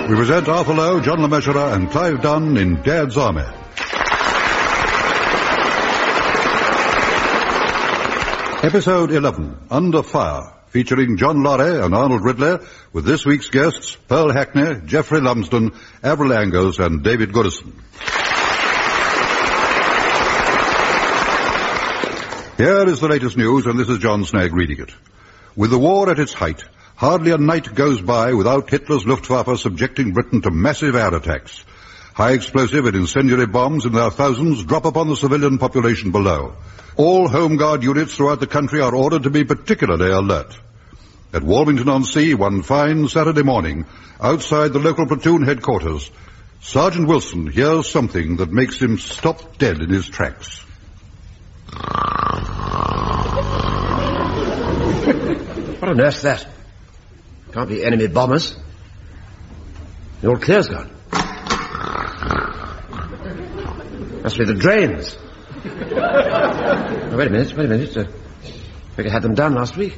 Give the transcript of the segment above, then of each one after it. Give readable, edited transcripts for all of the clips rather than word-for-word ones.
We present Arthur Lowe, John Le Mesurier, and Clive Dunn in Dad's Army. Episode 11, Under Fire, featuring John Lorry and Arnold Ridley, with this week's guests, Pearl Hackney, Geoffrey Lumsden, Avril Angus, and David Goodison. Here is the latest news, and this is John Snagg reading it. With the war at its height, hardly a night goes by without Hitler's Luftwaffe subjecting Britain to massive air attacks. High explosive and incendiary bombs in their thousands drop upon the civilian population below. All Home Guard units throughout the country are ordered to be particularly alert. At Walmington-on-Sea, one fine Saturday morning, outside the local platoon headquarters, Sergeant Wilson hears something that makes him stop dead in his tracks. What on earth's that? Can't be enemy bombers. The all clear's gone. Must be the drains. Oh, wait a minute. We had them done last week.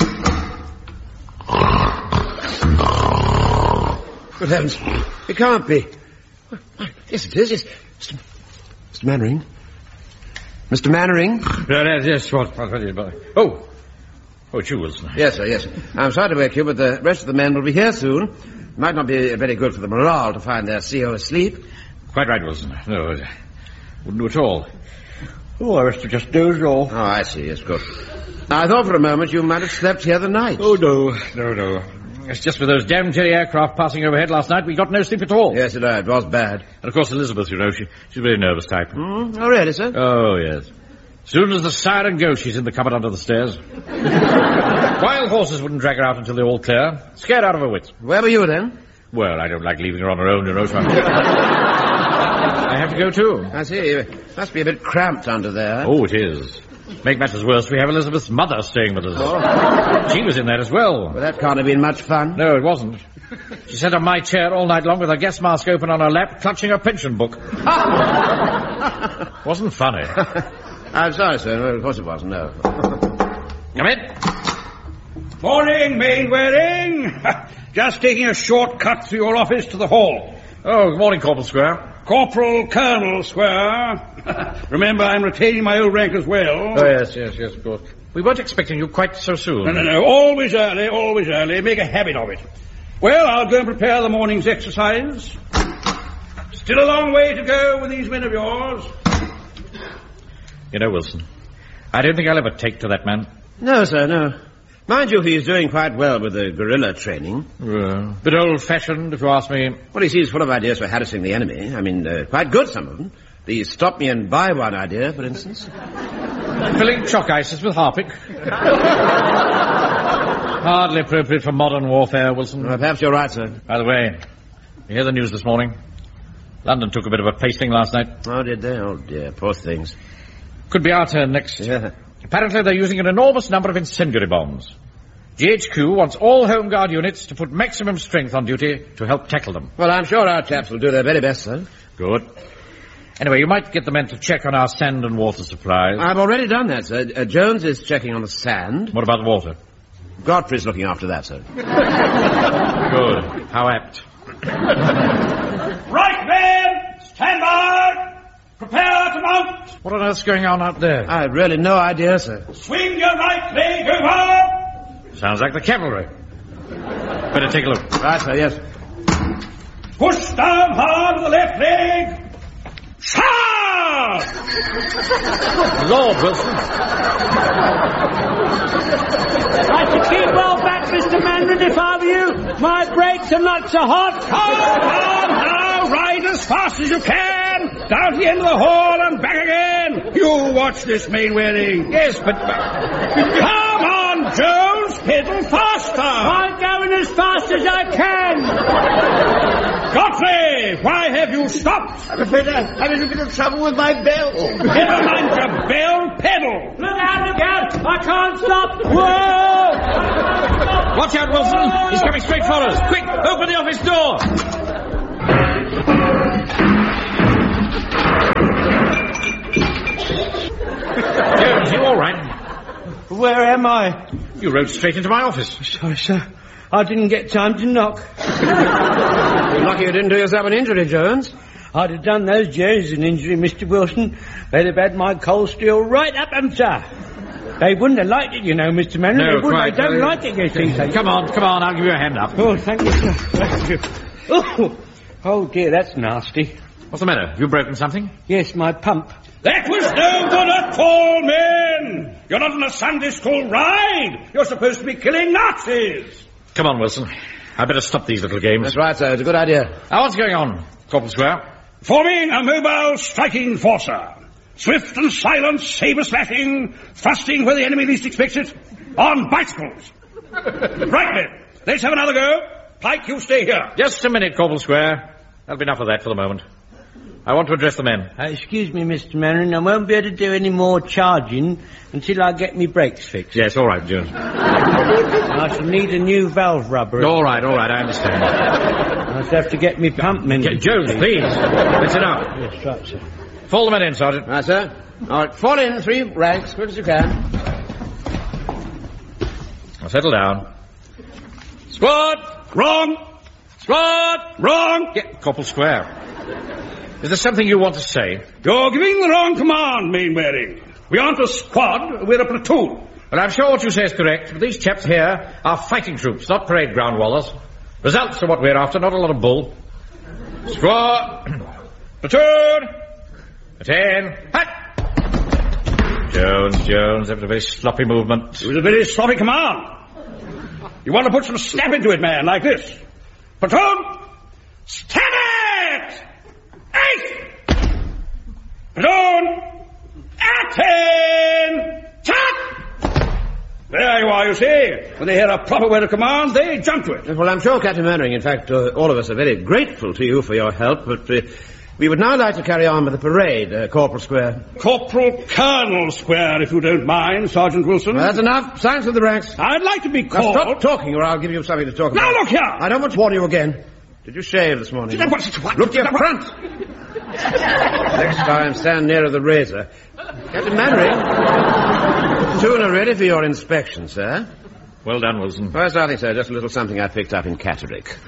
Good heavens. It can't be. Yes, it is. Yes. Mr. Mannering. Mr. Mannering? Yes, what do you buy? Oh, it's you, Wilson. Yes, sir, yes. I'm sorry to wake you, but the rest of the men will be here soon. It might not be very good for the morale to find their CO asleep. Quite right, Wilson. No, wouldn't do at all. Oh, I must have just dozed off. Oh, I see. Yes, good. I thought for a moment you might have slept here the night. Oh, no. It's just with those damn jelly aircraft passing overhead last night, we got no sleep at all. Yes, it was bad. And, of course, Elizabeth, you know, she's a very nervous type. Oh, really, sir? Oh, yes. As soon as the siren goes, she's in the cupboard under the stairs. Wild horses wouldn't drag her out until they're all clear. Scared out of her wits. Where were you, then? Well, I don't like leaving her on her own, you know, so I have to go, too. I see. It must be a bit cramped under there. Oh, it is. Make matters worse, we have Elizabeth's mother staying with us. Oh. She was in there as well. Well, that can't have been much fun. No, it wasn't. She sat on my chair all night long with her gas mask open on her lap, clutching her pension book. Wasn't funny. I'm sorry, sir. No, of course it wasn't, no. Come in. Morning, Mainwaring. Just taking a short cut through your office to the hall. Oh, good morning, Corporal Square. Corporal Colonel Square. Remember, I'm retaining my old rank as well. Oh, yes, of course. We weren't expecting you quite so soon. No. Always early. Make a habit of it. Well, I'll go and prepare the morning's exercise. Still a long way to go with these men of yours. You know, Wilson, I don't think I'll ever take to that man. No, sir, no. Mind you, he's doing quite well with the guerrilla training. Bit old-fashioned, if you ask me. Well, he seems full of ideas for harassing the enemy. I mean, quite good, some of them. The stop me and buy one idea, for instance. Filling chalk ices with Harpic. Hardly appropriate for modern warfare, Wilson. Well, perhaps you're right, sir. By the way, you hear the news this morning? London took a bit of a pasting last night. Oh, did they? Oh, dear, poor things. Could be our turn next. Yeah. Apparently they're using an enormous number of incendiary bombs. GHQ wants all Home Guard units to put maximum strength on duty to help tackle them. Well, I'm sure our chaps will do their very best, sir. Good. Anyway, you might get the men to check on our sand and water supplies. I've already done that, sir. Jones is checking on the sand. What about the water? Godfrey's looking after that, sir. Good. How apt. Right, men! Stand by! Prepare to mount! What on earth's going on out there? I've really no idea, sir. Swing your right leg over! Sounds like the cavalry. Better take a look. Right, sir, yes. Push down hard with the left leg! Charge! Lord, Wilson. I'd to keep well back, Mr. Mandarin, if I were you. My brakes are not so hot. Come on now, ride as fast as you can! Down to the end of the hall and back again! You watch this, Mainwaring. Yes, but... Come on, Jones! Pedal faster! I'm going as fast as I can. Godfrey, why have you stopped? I'm afraid I'm having a bit of trouble with my bell. Never mind your bell, pedal! Look out! I can't stop. Whoa! Watch out, Wilson. He's coming straight for us. Quick, open the office door. Jones, you all right? Where am I? You rode straight into my office. Sorry, sir. I didn't get time to knock. You're lucky you didn't do yourself an injury, Jones. I'd have done those Jones an injury, Mr. Wilson. They'd have had my coal steel right up them, sir. They wouldn't have liked it, you know, Mr. Manning. No, they wouldn't. quite. They don't like it, you see. Come on, I'll give you a hand up. Oh, thank you, sir. Thank you. Oh, dear, that's nasty. What's the matter? Have you broken something? Yes, my pump. That was no good at all, men! You're not on a Sunday school ride! You're supposed to be killing Nazis! Come on, Wilson. I better stop these little games. That's right, sir. It's a good idea. Now, what's going on, Corporal Square? Forming a mobile striking force, sir. Swift and silent, sabre-slashing, thrusting where the enemy least expects it, on bicycles. Right, men. Let's have another go. Pike, you stay here. Just a minute, Corporal Square. That'll be enough of that for the moment. I want to address the men. Excuse me, Mr. Manning. I won't be able to do any more charging until I get me brakes fixed. Yes, all right, Jones. I shall need a new valve rubber. All right, I understand. I'll have to get me pump mended. Jones, please. That's enough. Yes, right, sir. Fall the men in, Sergeant. Right, sir. All right, fall in 3 ranks, quick as you can. Now, settle down. Squad! Wrong! Squad! Wrong! Get Corporal Square. Is there something you want to say? You're giving the wrong command, Mainwaring. We aren't a squad, we're a platoon. Well, I'm sure what you say is correct, but these chaps here are fighting troops, not parade ground wallers. Results are what we're after, not a lot of bull. Squad! Platoon! Attend! Hut! Jones, that was a very sloppy movement. It was a very sloppy command. You want to put some snap into it, man, like this. Platoon! Stand it! Eight! Platoon! Attend! Shot! There you are, you see. When they hear a proper word of command, they jump to it. Well, I'm sure, Captain Mannering, in fact, all of us are very grateful to you for your help, but we would now like to carry on with the parade, Corporal Square. Corporal Colonel Square, if you don't mind, Sergeant Wilson. Well, that's enough. Silence of the ranks. I'd like to be Now, called... stop talking, or I'll give you something to talk about. Now, look here! I don't want to warn you again. Did you shave this morning? Look to your front! Next time, stand nearer the razor. Captain Mannering, soon are ready for your inspection, sir. Well done, Wilson. Well, that's nothing, sir. Just a little something I picked up in Catterick.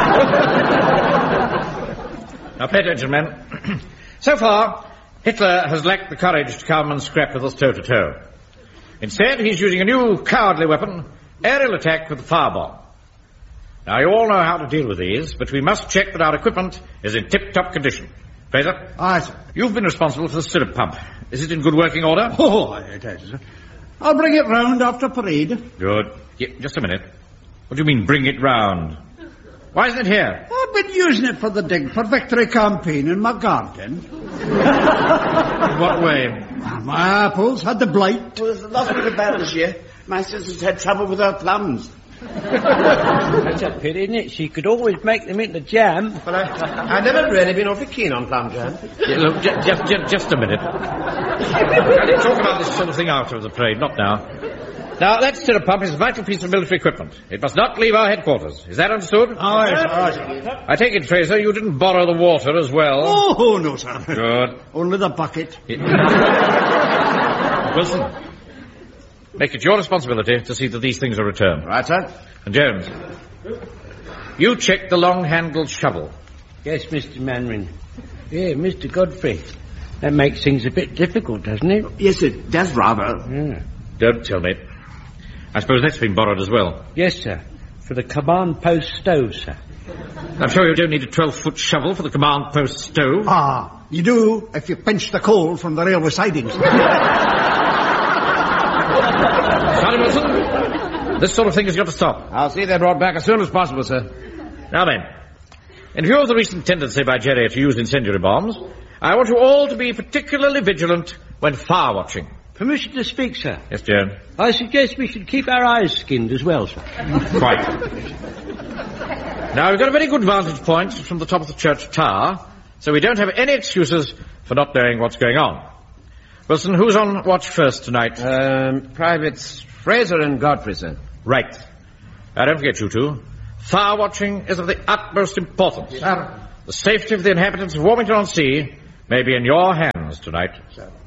Now, pay attention, men. So far, Hitler has lacked the courage to come and scrap with us toe-to-toe. Instead, he's using a new cowardly weapon, aerial attack with the firebomb. Now, you all know how to deal with these, but we must check that our equipment is in tip-top condition. Fraser? Aye, sir. You've been responsible for the syrup pump. Is it in good working order? Oh, it is, sir. I'll bring it round after parade. Good. Yeah, just a minute. What do you mean, bring it round? Why isn't it here? I've been using it for the dig for victory campaign in my garden. In what way? My apples had the blight. Well, there's a lot of the barrel this year. My sister's had trouble with her plums. That's a pity, isn't it? She could always make them into jam. Well, I've never really been awfully keen on plum jam. Yeah, look, just a minute. I'll talk about this sort of thing after the parade, not now. Now, that syrup pump is a vital piece of military equipment. It must not leave our headquarters. Is that understood? Aye, sir. I take it, Fraser, you didn't borrow the water as well. Oh, no, sir. Good. Only the bucket. Wilson, make it your responsibility to see that these things are returned. Right, sir. And Jones, you check the long-handled shovel. Yes, Mr. Mannering. Yeah, Mr. Godfrey. That makes things a bit difficult, doesn't it? Yes, it does rather. Yeah. Don't tell me. I suppose that's been borrowed as well. Yes, sir. For the command post stove, sir. I'm sure you don't need a 12-foot shovel for the command post stove. Ah, you do if you pinch the coal from the railway sidings. Sergeant Wilson, this sort of thing has got to stop. I'll see they're brought back as soon as possible, sir. Now then, in view of the recent tendency by Jerry to use incendiary bombs, I want you all to be particularly vigilant when fire watching. Permission to speak, sir. Yes, Jones. I suggest we should keep our eyes skinned as well, sir. Quite. Now, we've got a very good vantage point from the top of the church tower, so we don't have any excuses for not knowing what's going on. Wilson, who's on watch first tonight? Privates Fraser and Godfrey, sir. Right. Now, don't forget, you two. Fire watching is of the utmost importance. Sir. The safety of the inhabitants of Warmington-on-Sea may be in your hands tonight. Sir.